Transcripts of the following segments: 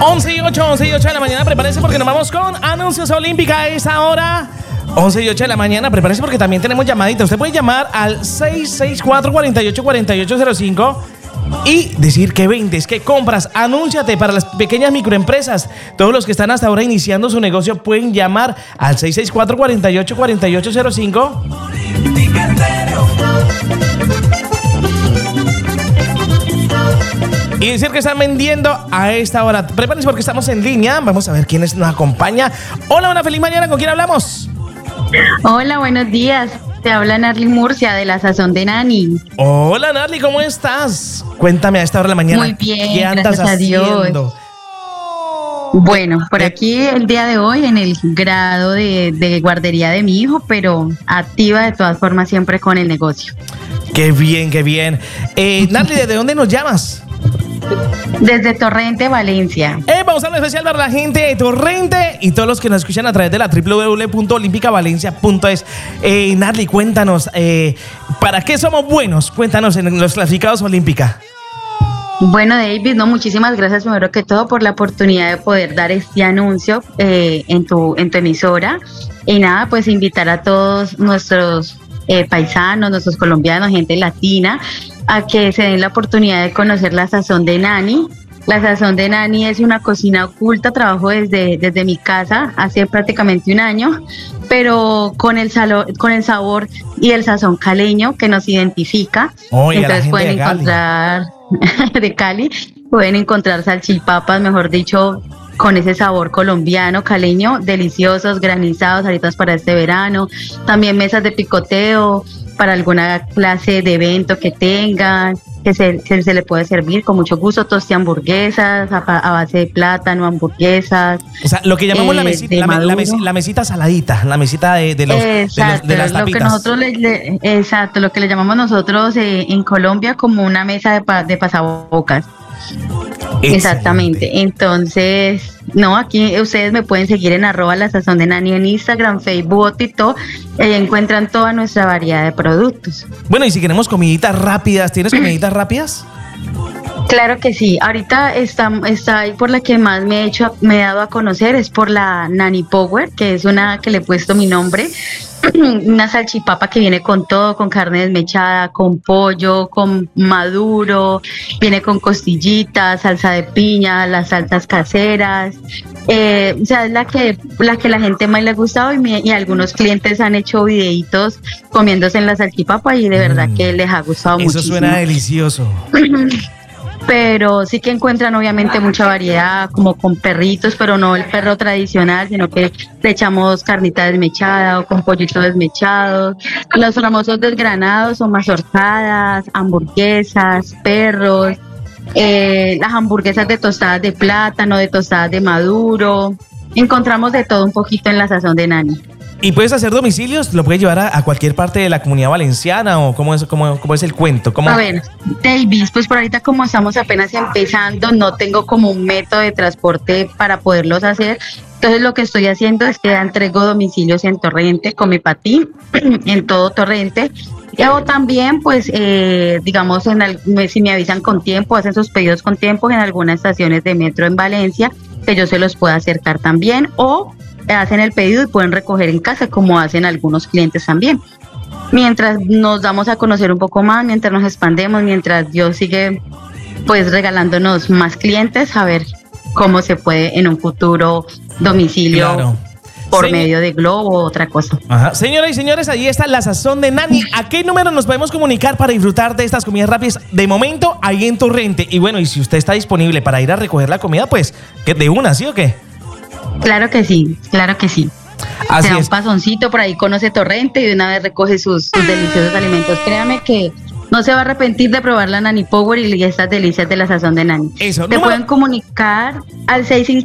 11 y 8 de la mañana, prepárense porque nos vamos con anuncios olímpica a esa hora. 11 y 8 de la mañana, prepárense porque también tenemos llamadita. Usted puede llamar al 664-484805 y decir qué vendes, qué compras. Anúnciate para las pequeñas microempresas. Todos los que están hasta ahora iniciando su negocio pueden llamar al 664-484805 y decir que están vendiendo a esta hora. Prepárense porque estamos en línea. Vamos a ver quién nos acompaña. Hola, una feliz mañana. ¿Con quién hablamos? Hola, buenos días. Te habla Narly Murcia de la Sazón de Nani. Hola, Narly, ¿cómo estás? Cuéntame a esta hora de la mañana. Muy bien, ¿qué andas gracias haciendo? a Dios. Bueno, por aquí el día de hoy en el grado de guardería de mi hijo, pero activa de todas formas siempre con el negocio. Qué bien, qué bien. Narly, ¿de dónde nos llamas? Desde Torrente, Valencia. Vamos a hablar especial para la gente de Torrente y todos los que nos escuchan a través de la www.olimpicavalencia.es. Narly, cuéntanos, ¿para qué somos buenos? Cuéntanos en los clasificados Olímpica. Bueno, David, muchísimas gracias primero que todo por la oportunidad de poder dar este anuncio en tu emisora. Y nada, pues invitar a todos nuestros paisanos, nuestros colombianos, gente latina, a que se den la oportunidad de conocer la Sazón de Nani. La Sazón de Nani es una cocina oculta, trabajo desde mi casa hace prácticamente un año, pero con el sabor y el sazón caleño que nos identifica. Entonces pueden encontrar de Cali, pueden encontrar salchipapas, mejor dicho, con ese sabor colombiano, caleño, deliciosos, granizados, ahorita para este verano. También mesas de picoteo para alguna clase de evento que tengan, que se le puede servir con mucho gusto. Tosti hamburguesas a base de plátano, hamburguesas. O sea, lo que llamamos la mesita saladita, la mesita de las tapitas. Lo que nosotros exacto, lo que le llamamos nosotros en Colombia como una mesa de pasabocas. Exactamente. Entonces, aquí ustedes me pueden seguir en @lasazondenani en Instagram, Facebook, TikTok. Encuentran toda nuestra variedad de productos. Bueno, y si queremos comiditas rápidas, ¿tienes comiditas rápidas? Claro que sí. Ahorita está ahí por la que más me he dado a conocer, es por la Nani Power, que es una que le he puesto mi nombre. Una salchipapa que viene con todo, con carne desmechada, con pollo, con maduro, viene con costillitas, salsa de piña, las salsas caseras. O sea, es la que la gente más le ha gustado y algunos clientes han hecho videitos comiéndose en la salchipapa y de verdad que les ha gustado mucho. Eso suena delicioso. Pero sí que encuentran obviamente mucha variedad, como con perritos, pero no el perro tradicional, sino que le echamos carnita desmechada o con pollito desmechado. Los famosos desgranados o mazorcadas, hamburguesas, perros, las hamburguesas de tostadas de plátano, de tostadas de maduro. Encontramos de todo un poquito en la Sazón de Nani. ¿Y puedes hacer domicilios? ¿Lo puedes llevar a cualquier parte de la comunidad valenciana o cómo es el cuento? A ver, Davis, pues por ahorita como estamos apenas empezando, no tengo como un método de transporte para poderlos hacer. Entonces lo que estoy haciendo es que entrego domicilios en Torrente con mi patín, en todo Torrente. Y hago también, pues, digamos, si me avisan con tiempo, hacen sus pedidos con tiempo en algunas estaciones de metro en Valencia, que yo se los pueda acercar también, o hacen el pedido y pueden recoger en casa, como hacen algunos clientes también. Mientras nos damos a conocer un poco más, mientras nos expandemos, mientras Dios sigue pues regalándonos más clientes, a ver cómo se puede en un futuro domicilio. Claro. Por medio de Globo o otra cosa. Ajá. Señoras y señores, ahí está la Sazón de Nani. ¿A qué número nos podemos comunicar para disfrutar de estas comidas rápidas? De momento, ahí en Torrente. Y bueno, y si usted está disponible para ir a recoger la comida, pues, que de una, ¿sí o qué? Claro que sí, claro que sí. Así se da es. Un pasoncito por ahí, conoce Torrente y de una vez recoge sus deliciosos alimentos. Créame que no se va a arrepentir de probar la Nani Power y estas delicias de la Sazón de Nani. Eso. Te pueden comunicar al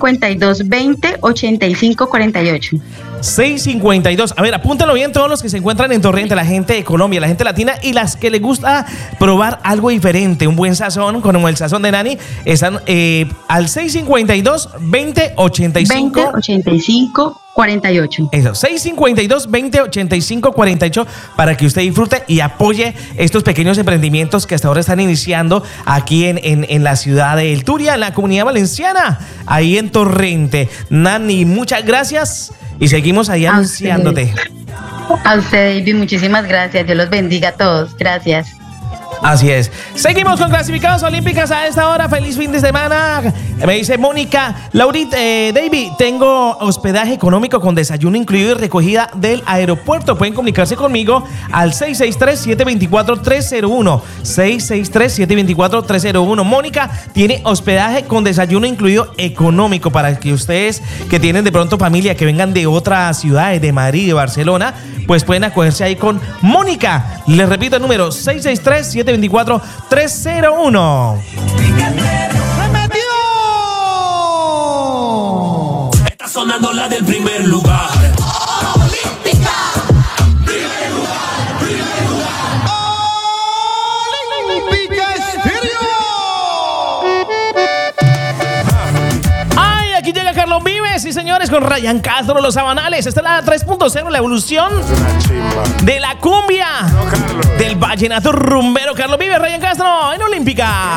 652-20-85-48. 652. A ver, apúntalo bien todos los que se encuentran en Torrente, la gente de Colombia, la gente latina y las que les gusta probar algo diferente, un buen sazón, como el Sazón de Nani, están al 652-20-85. 48. Eso, 652-20-85-48 para que usted disfrute y apoye estos pequeños emprendimientos que hasta ahora están iniciando aquí en la ciudad de El Turia, en la comunidad valenciana. ahí en Torrente. Nani, muchas gracias y seguimos ahí anunciándote. A usted, David, muchísimas gracias. Dios los bendiga a todos. Gracias. Así es. Seguimos con clasificados olímpicas a esta hora. Feliz fin de semana. Me dice Mónica, Laurita, David, tengo hospedaje económico con desayuno incluido y recogida del aeropuerto. Pueden comunicarse conmigo al 663-724-301. 663-724-301. Mónica tiene hospedaje con desayuno incluido económico para que ustedes que tienen de pronto familia que vengan de otras ciudades, de Madrid, de Barcelona, pues pueden acogerse ahí con Mónica. Les repito el número 663-724-301. Está sonando la del primer lugar. Olímpica. Primer lugar, primer lugar. Olímpica Estéreo. ¡Ay! Aquí llega Carlos Vives, sí señores, con Ryan Castro, Los Sabanales. Esta es la 3.0, la evolución de la cumbia, del vallenato rumbero. Carlos Vives, Ryan Castro, en Olímpica.